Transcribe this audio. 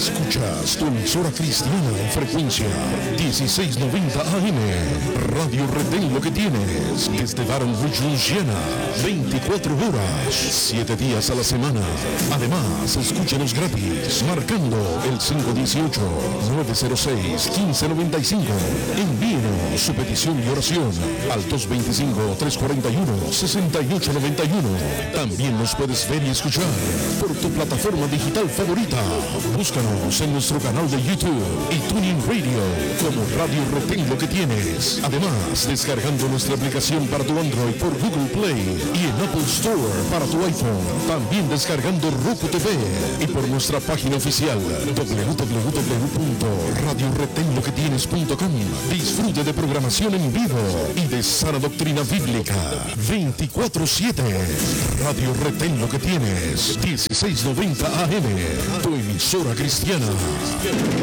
Escuchas tu emisora cristiana en frecuencia 1690 AM. Radio Retén lo que tienes. Desde Baron Rouge, Louisiana. 24 horas, 7 días a la semana. Además, escúchanos gratis marcando el 518-906-1595. Envíenos su petición y oración al 225-341-6891. También nos puedes ver y escuchar por tu plataforma digital favorita. Búscanos en nuestro canal de YouTube y TuneIn Radio como Radio Retén lo que tienes. Además, descargando nuestra aplicación para tu Android por Google Play y en Apple Store para tu iPhone. También descargando Roku TV y por nuestra página oficial www.radioretenloquetienes.com. Disfrute de programación en vivo y de sana doctrina bíblica 24/7. Radio Retén lo que tienes, 1690 AM, tu emisora cristiana.